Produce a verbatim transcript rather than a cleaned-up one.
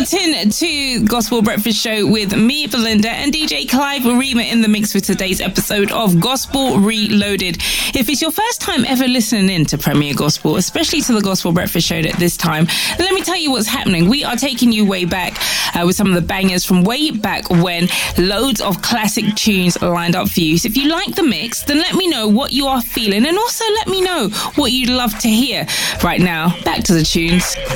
locked in to Gospel Breakfast Show with me, Belinda, and D J Clive Rima in the mix for today's episode of Gospel Reloaded. If it's your first time ever listening in to Premier Gospel, especially to the Gospel Breakfast Show at this time, let me tell you what's happening. We are taking you way back uh, with some of the bangers from way back when. Loads of classic tunes lined up for you. So if you like the mix, then let me know what you are feeling, and also let me know what you'd love to hear. Right now, back to the tunes.